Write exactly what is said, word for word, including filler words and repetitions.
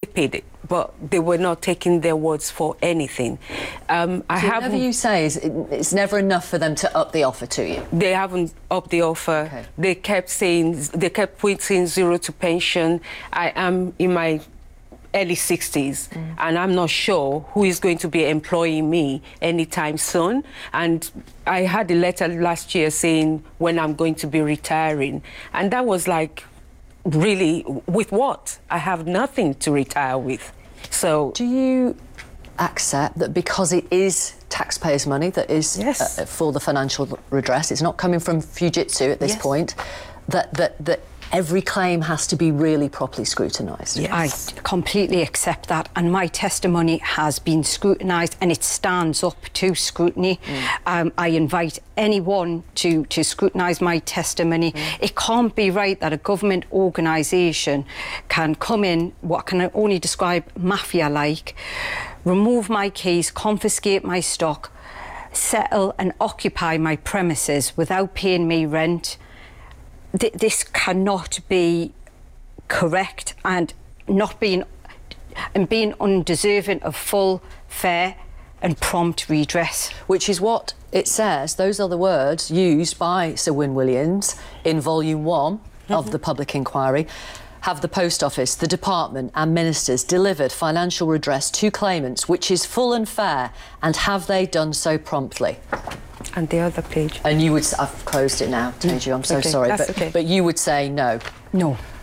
paid, but they were not taking their words for anything. Um, I so have. Whatever you say is it's never enough for them to up the offer to you. They haven't upped the offer. Okay. They kept saying they kept putting zero to pension. I am in my early sixties, mm. and I'm not sure who is going to be employing me anytime soon. And I had a letter last year saying when I'm going to be retiring, and that was like, really, with what? I have nothing to retire with. So do you accept that because it is taxpayers' money that is yes. uh, for the financial redress, it's not coming from Fujitsu at this yes. point, that that that every claim has to be really properly scrutinised? Yes. I completely accept that, and my testimony has been scrutinised and it stands up to scrutiny. Mm. Um, I invite anyone to, to scrutinise my testimony. Mm. It can't be right that a government organisation can come in, what can I only describe mafia-like, remove my keys, confiscate my stock, settle and occupy my premises without paying me rent. Th this cannot be correct, and not being and being undeserving of full, fair and prompt redress. Which is what it says. Those are the words used by Sir Win Williams in volume one mm-hmm. of the public inquiry. Have the Post Office, the Department and Ministers delivered financial redress to claimants which is full and fair, and have they done so promptly? And the other page. And you would... I've closed it now, Teju, I'm so okay, sorry. That's but, okay. but you would say no? No.